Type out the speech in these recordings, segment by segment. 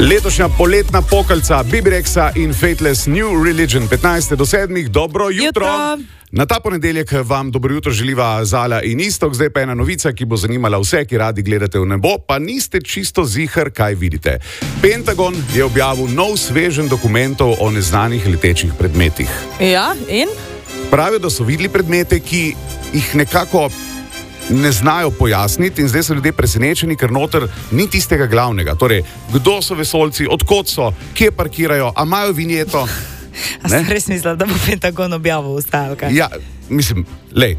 Letošnja poletna pokalca Bibirexa in Fateless New Religion 15. do 7. Dobro jutro. Na ta ponedeljek vam dobro jutro želiva Zala in Istok. Zdaj pa ena novica, ki bo zanimala vse, ki radi gledate v nebo, pa niste čisto ziher, kaj vidite. Pentagon je objavil nov sveženj dokumentov o neznanih letečih predmetih. Ja, in? Pravijo, da so videli predmete, ki jih nekako ne znajo pojasniti in zdaj so ljudje presenečeni, ker noter ni tistega glavnega. Torej, kdo so vesoljci, odkot so, kje parkirajo, a imajo vinjeto? A sem res mislila, da bo Pentagon objavil ustavka? Ja, mislim, lej,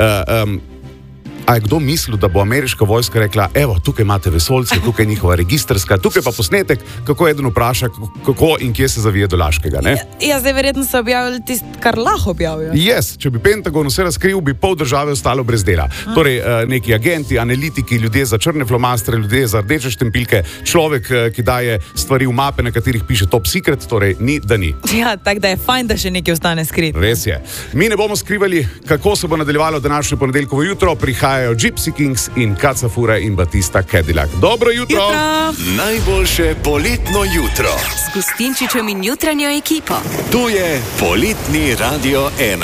a je kdo mislil, da bo ameriška vojska rekla, evo, tukaj imate vesoljce, tukaj je njihova registrska, tukaj pa posnetek, kako eden vpraša, kako in kje se zavije do Laškega, ne? Ja, zdaj verjetno so objavili tisto, kar lahko objavijo. Yes, če bi Pentagon vse razkril, bi pol države ostalo brez dela. Torej, neki agenti, analitiki, ljudje za črne flomastre, ljudje za rdeče štempilke, človek, ki daje stvari v mape, na katerih piše top secret, torej ni, da ni. Ja, tako da je fajn, da še nekaj ostane skrit. Res je. Mi ne bomo skrivali, kako se bo nadaljevalo današnje ponedeljkovo jutro. Prihajajo Gypsy Kings in Kaca Fura in Batista Cadillac. Dobro jutro! Najboljše poletno jutro. S Gustinčičem in jutranjo ekipo. Tu je Poletni Radio 1.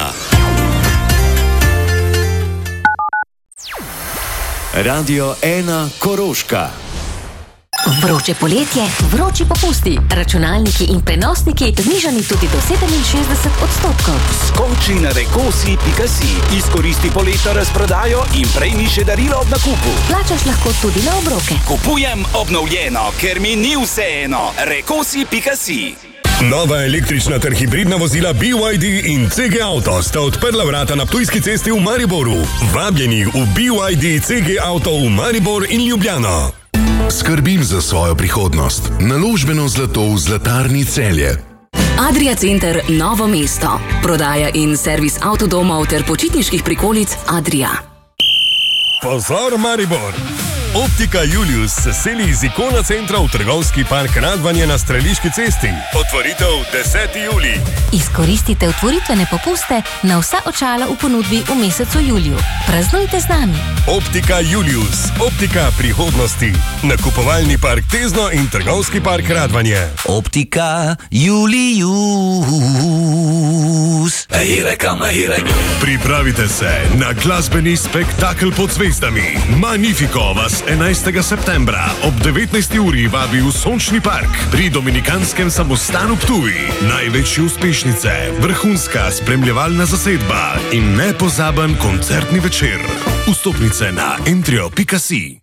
Radio 1 Koroška. Vroče poletje, vroči popusti, računalniki in prenosniki znižani tudi do 67%. Skoči na rekosi.si, izkoristi poletno razprodajo in prejmi še darilo ob nakupu. Plačaš lahko tudi na obroke. Kupujem obnovljeno, ker mi ni vseeno. Rekosi.si. Nova električna ter hibridna vozila BYD in CG Auto sta odprla vrata na Ptujski cesti v Mariboru. Vabljeni v BYD CG Auto v Maribor in Ljubljano. Skrbim za svojo prihodnost. Naložbeno zlato v Zlatarni Celje. Adria Center Novo mesto. Prodaja in servis avtodomov ter počitniških prikolic Adria. Pozor Maribor! Optika Julius se seli iz Ikona centra v trgovski park Radvanje na Streliški cesti. Otvoritev 10. julij. Izkoristite otvoritvene popuste na vsa očala v ponudbi v mesecu juliju. Praznujte z nami. Optika Julius. Optika prihodnosti. Nakupovalni park Tezno in trgovski park Radvanje. Optika Julius. Pripravite se na glasbeni spektakel pod zvezdami. Magnifico vas 11. septembra ob 19. uri vabi v Sončni park pri Dominikanskem samostanu Ptuj. Največje uspešnice, vrhunska spremljevalna zasedba in nepozaben koncertni večer. Vstopnice na entrio.si.